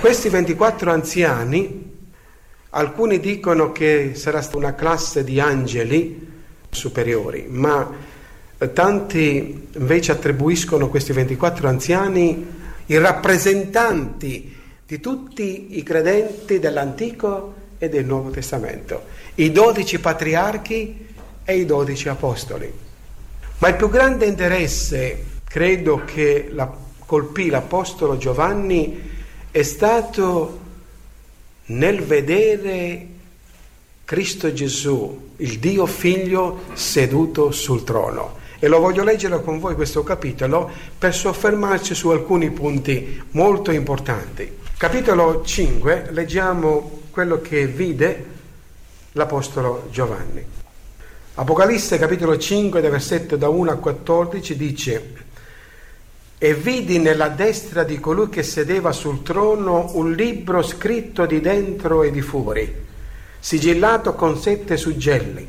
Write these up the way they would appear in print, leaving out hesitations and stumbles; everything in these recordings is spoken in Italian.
Questi 24 anziani, alcuni dicono che sarà stata una classe di angeli superiori, ma tanti invece attribuiscono questi 24 anziani i rappresentanti di tutti i credenti dell'Antico e del Nuovo Testamento, i 12 patriarchi e i 12 apostoli. Ma il più grande interesse, credo, che colpì l'apostolo Giovanni è stato nel vedere Cristo Gesù, il Dio Figlio, seduto sul trono. E lo voglio leggere con voi questo capitolo per soffermarci su alcuni punti molto importanti. Capitolo 5, leggiamo quello che vide l'apostolo Giovanni. Apocalisse capitolo 5, dai versetti da 1 a 14 dice: «E vidi nella destra di colui che sedeva sul trono un libro scritto di dentro e di fuori, sigillato con 7 suggelli.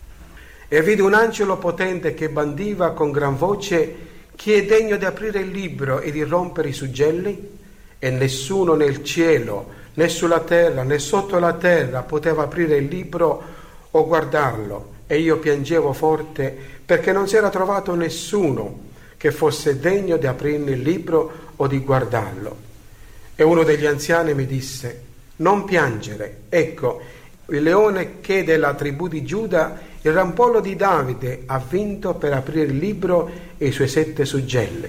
E vidi un angelo potente che bandiva con gran voce: chi è degno di aprire il libro e di rompere i suggelli? E nessuno nel cielo, né sulla terra, né sotto la terra poteva aprire il libro o guardarlo. E io piangevo forte perché non si era trovato nessuno che fosse degno di aprirne il libro o di guardarlo. E uno degli anziani mi disse: non piangere, ecco, il leone che è della tribù di Giuda, il rampollo di Davide, ha vinto per aprire il libro e i suoi 7 suggelli.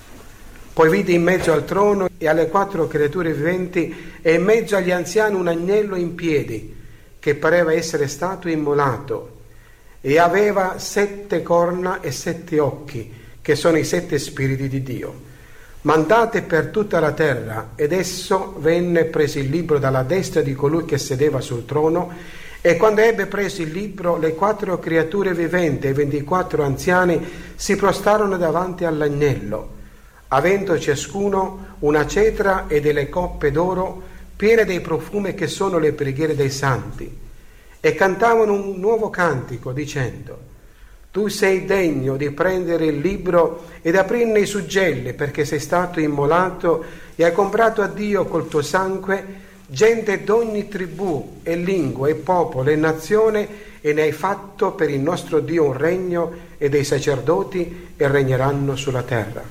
Poi vidi in mezzo al trono e alle 4 creature viventi e in mezzo agli anziani un agnello in piedi, che pareva essere stato immolato, e aveva 7 corna e 7 occhi, che sono i 7 spiriti di Dio, mandate per tutta la terra. Ed esso venne, prese il libro dalla destra di colui che sedeva sul trono, e quando ebbe preso il libro, le 4 creature viventi e 24 anziani si prostrarono davanti all'agnello, avendo ciascuno una cetra e delle coppe d'oro piene dei profumi che sono le preghiere dei santi, e cantavano un nuovo cantico dicendo: tu sei degno di prendere il libro ed aprirne i suggelli, perché sei stato immolato e hai comprato a Dio col tuo sangue gente d'ogni tribù e lingua e popolo e nazione, e ne hai fatto per il nostro Dio un regno, e dei sacerdoti e regneranno sulla terra.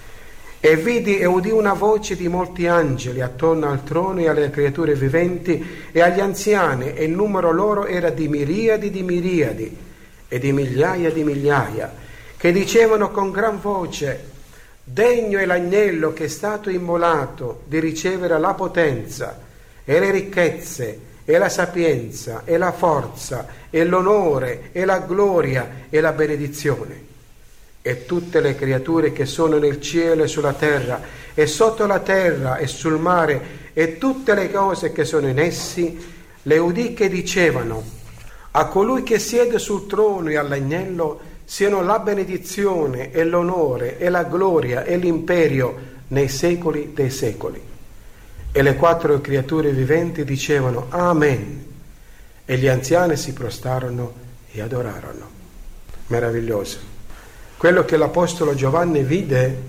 E vidi e udì una voce di molti angeli attorno al trono e alle creature viventi e agli anziani, e il numero loro era di miriadi e di migliaia, che dicevano con gran voce: degno è l'agnello che è stato immolato di ricevere la potenza e le ricchezze e la sapienza e la forza e l'onore e la gloria e la benedizione. E tutte le creature che sono nel cielo e sulla terra e sotto la terra e sul mare e tutte le cose che sono in essi, le udì che dicevano: a colui che siede sul trono e all'agnello siano la benedizione e l'onore e la gloria e l'imperio nei secoli dei secoli. E le 4 creature viventi dicevano: Amen. E gli anziani si prostrarono e adorarono. Meraviglioso. Quello che l'apostolo Giovanni vide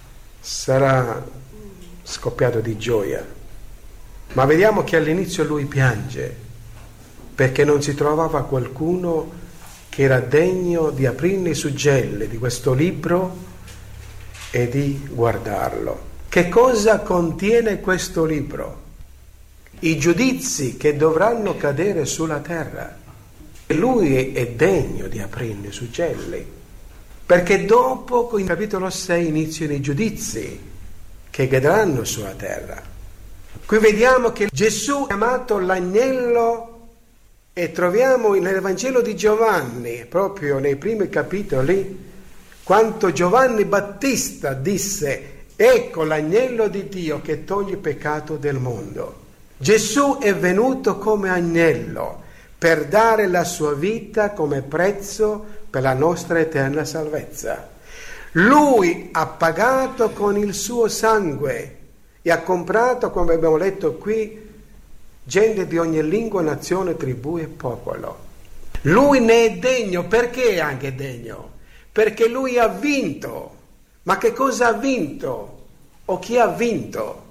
sarà scoppiato di gioia, ma vediamo che all'inizio lui piange perché non si trovava qualcuno che era degno di aprirne i suggelli di questo libro e di guardarlo. Che cosa contiene questo libro? I giudizi che dovranno cadere sulla terra. E lui è degno di aprirne i suggelli, perché dopo, in capitolo 6, iniziano i giudizi che cadranno sulla terra. Qui vediamo che Gesù è chiamato l'agnello, e troviamo nel Vangelo di Giovanni, proprio nei primi capitoli, quanto Giovanni Battista disse: ecco l'agnello di Dio che toglie il peccato del mondo. Gesù è venuto come agnello per dare la sua vita come prezzo per la nostra eterna salvezza. Lui ha pagato con il suo sangue e ha comprato, come abbiamo letto qui, gente di ogni lingua, nazione, tribù e popolo. Lui ne è degno. Perché è anche degno? Perché lui ha vinto. Ma che cosa ha vinto? O chi ha vinto?